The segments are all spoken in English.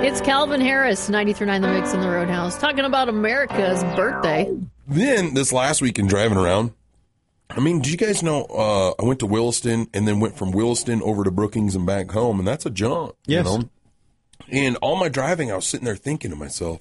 It's Calvin Harris, 93.9 The Mix in the Roadhouse, talking about America's birthday. Then, this last weekend driving around, I mean, did you guys know I went to Williston and then went from Williston over to Brookings and back home, and that's a jaunt. Yes. You know? And all my driving, I was sitting there thinking to myself,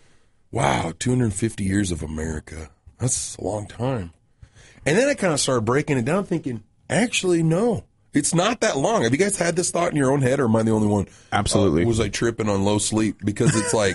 wow, 250 years of America. That's a long time. And then I kind of started breaking it down thinking, actually, no. It's not that long. Have you guys had this thought in your own head, or am I the only one? Absolutely. Was I tripping on low sleep? Because it's like,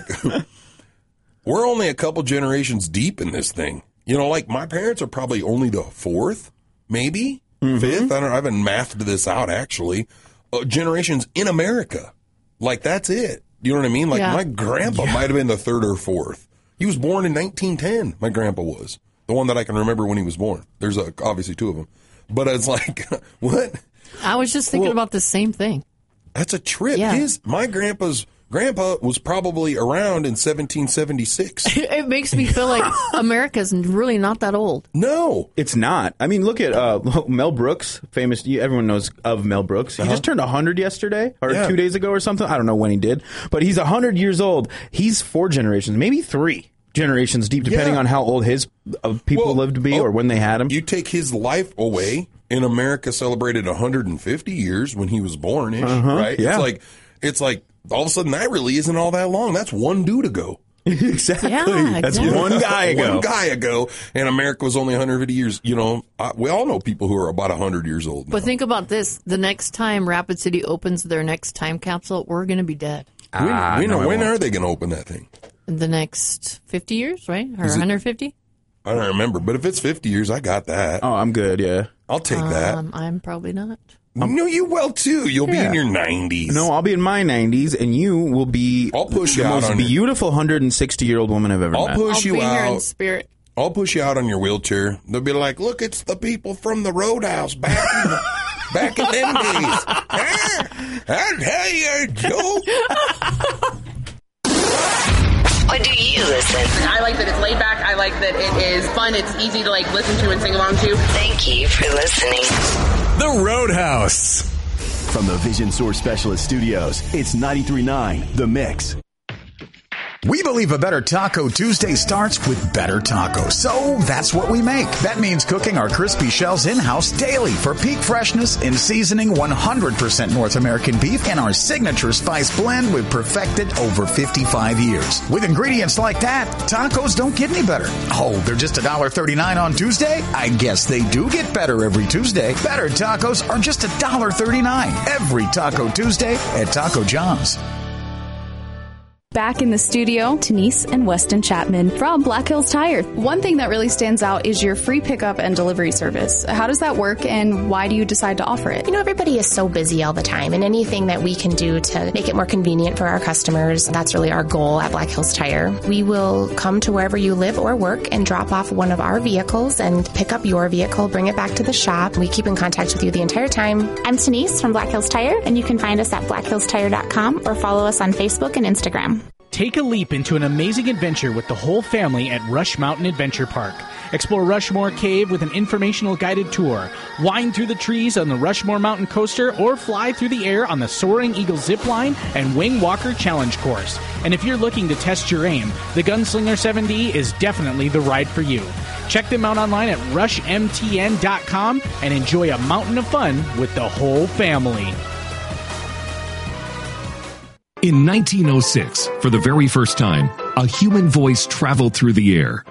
we're only a couple generations deep in this thing. You know, like my parents are probably only the fourth, maybe fifth. I haven't mathed this out, actually. Generations in America. Like, that's it. You know what I mean? Like, my grandpa might have been the third or fourth. He was born in 1910, my grandpa was. The one that I can remember when he was born. There's obviously two of them. But it's like, what? I was just thinking about the same thing. That's a trip. Yeah. My grandpa's grandpa was probably around in 1776. It makes me feel like America's really not that old. No. It's not. I mean, look at Mel Brooks, famous. Everyone knows of Mel Brooks. He just turned 100 yesterday or 2 days ago or something. I don't know when he did, but he's 100 years old. He's 4 generations, maybe 3 generations deep, depending on how old his people lived to be or when they had him. You take his life away, and America celebrated 150 years when he was born, right? Yeah. It's like all of a sudden that really isn't all that long. That's one dude ago. Exactly. Yeah, That's exactly. one guy ago. One guy ago, and America was only 150 years. You know, we all know people who are about 100 years old now. But think about this. The next time Rapid City opens their next time capsule, we're going to be dead. When are they going to open that thing? In the next 50 years, right? Or 150? I don't remember. But if it's 50 years, I got that. Oh, I'm good, yeah. I'll take that. I'm probably not. No, you will too. You'll be in your 90s. No, I'll be in my 90s, and you will be I'll push the you out most on beautiful 160-year-old woman I've ever met. I'll be here in spirit. I'll push you out on your wheelchair. They'll be like, look, it's the people from the Roadhouse back in them days. I'll tell you, Joe. What do you listen? I like that it's laid back. I like that it is fun. It's easy to listen to and sing along to. Thank you for listening. The Roadhouse. From the Vision Source Specialist Studios, it's 93.9 The Mix. We believe a better Taco Tuesday starts with better tacos. So that's what we make. That means cooking our crispy shells in-house daily for peak freshness and seasoning 100% North American beef and our signature spice blend we've perfected over 55 years. With ingredients like that, tacos don't get any better. Oh, they're just $1.39 on Tuesday? I guess they do get better every Tuesday. Better tacos are just $1.39 every Taco Tuesday at Taco John's. Back in the studio, Denise and Weston Chapman from Black Hills Tire. One thing that really stands out is your free pickup and delivery service. How does that work, and why do you decide to offer it? You know, everybody is so busy all the time, and anything that we can do to make it more convenient for our customers, that's really our goal at Black Hills Tire. We will come to wherever you live or work and drop off one of our vehicles and pick up your vehicle, bring it back to the shop. We keep in contact with you the entire time. I'm Denise from Black Hills Tire, and you can find us at blackhillstire.com or follow us on Facebook and Instagram. Take a leap into an amazing adventure with the whole family at Rush Mountain Adventure Park. Explore Rushmore Cave with an informational guided tour. Wind through the trees on the Rushmore Mountain Coaster or fly through the air on the Soaring Eagle Zip Line and Wing Walker Challenge Course. And if you're looking to test your aim, the Gunslinger 7D is definitely the ride for you. Check them out online at rushmtn.com and enjoy a mountain of fun with the whole family. In 1906, for the very first time, a human voice traveled through the air.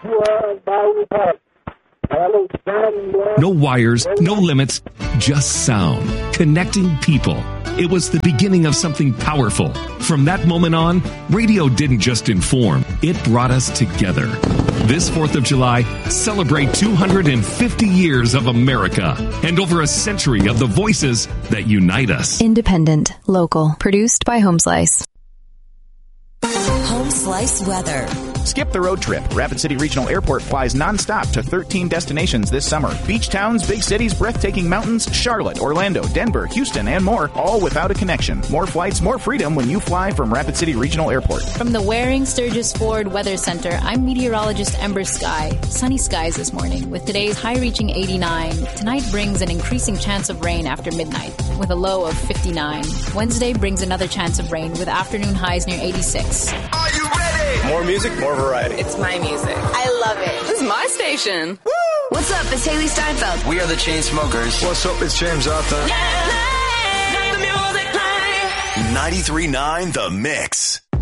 No wires, no limits, just sound, connecting people. It was the beginning of something powerful. From that moment on, radio didn't just inform, it brought us together. This 4th of July, celebrate 250 years of America and over a century of the voices that unite us. Independent, local, produced by Home Slice. Home Slice weather. Skip the road trip. Rapid City Regional Airport flies nonstop to 13 destinations this summer. Beach towns, big cities, breathtaking mountains, Charlotte, Orlando, Denver, Houston, and more, all without a connection. More flights, more freedom when you fly from Rapid City Regional Airport. From the Waring Sturgis Ford Weather Center, I'm meteorologist Ember Sky. Sunny skies this morning with today's high reaching 89. Tonight brings an increasing chance of rain after midnight. with a low of 59. Wednesday brings another chance of rain with afternoon highs near 86. Are you ready? More music, more variety. It's my music. I love it. This is my station. Woo! What's up? It's Haley Steinfeld. We are the Chainsmokers. What's up? It's James Arthur. 93.9 The Mix.